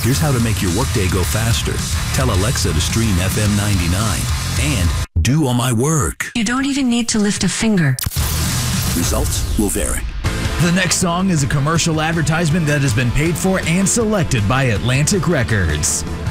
Here's how to make your workday go faster. Tell Alexa to stream FM 99 and do all my work. You don't even need to lift a finger. Results will vary. The next song is a commercial advertisement that has been paid for and selected by Atlantic Records.